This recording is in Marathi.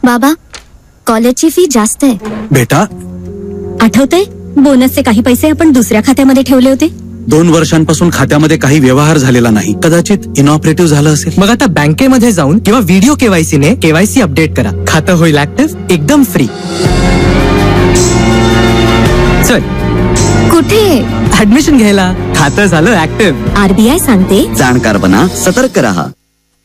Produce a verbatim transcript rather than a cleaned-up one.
बाबा, कॉलेजची फी जास्त आहे. बेटा, आठवतंय बोनसचे काही पैसे आपण दुसऱ्या खात्यामध्ये ठेवले होते. दोन वर्षांपासून खात्यामध्ये काही व्यवहार झालेला नाही. कदाचित इनऑपरेटिव्ह झालं असेल. मग आता बँकेमध्ये जाऊन किंवा व्हिडिओ केवायसी ने केवायसी अपडेट करा. खातं होईल ऍक्टिव्ह एकदम फ्री. चल कुठे? ऍडमिशन घ्यायला. खातं झालं ऍक्टिव्ह. आरबीआय सांगते, जाणकार बना, सतर्क रहा.